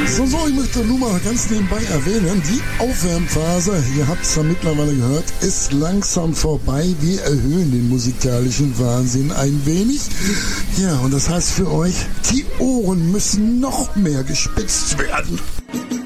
So, ich möchte nur mal ganz nebenbei erwähnen, die Aufwärmphase, ihr habt es ja mittlerweile gehört, ist langsam vorbei. Wir erhöhen den musikalischen Wahnsinn ein wenig. Ja, und das heißt für euch, die Ohren müssen noch mehr gespitzt werden.